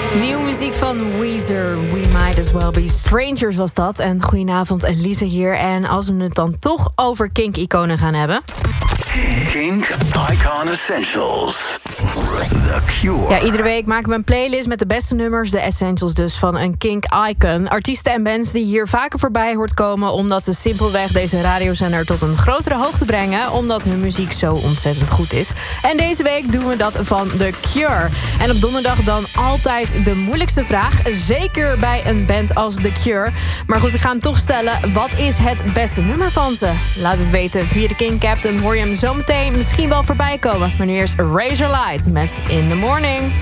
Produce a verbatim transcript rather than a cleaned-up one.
Nieuwe muziek van Weezer, We Might As Well Be Strangers was dat. En goedenavond, Elise hier. En als we het dan toch over kink-iconen gaan hebben... Kink Icon Essentials. The Cure. Ja, iedere week maken we een playlist met de beste nummers, de essentials dus, van een kink-icon. Artiesten en bands die hier vaker voorbij hoort komen... omdat ze simpelweg deze radiozender tot een grotere hoogte brengen... omdat hun muziek zo ontzettend goed is. En deze week doen we dat van The Cure. En op donderdag dan altijd de moeilijkste vraag. Zeker bij een band als The Cure. Maar goed, ik ga hem toch stellen. Wat is het beste nummer van ze? Laat het weten via de Kink Captain. Hoor je hem zometeen misschien wel voorbij komen. Maar nu eerst Razor Light met In The Morning.